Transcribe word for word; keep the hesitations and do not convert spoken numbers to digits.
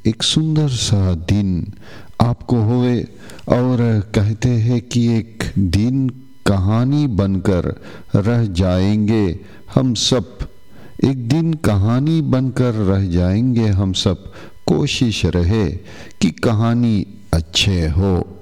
एक सुंदर सा दिन आपको होवे और कहते हैं कि एक दिन कहानी बनकर रह जाएंगे हम सब। एक दिन कहानी बनकर रह जाएंगे हम सब। कोशिश रहे कि कहानी अच्छे हो।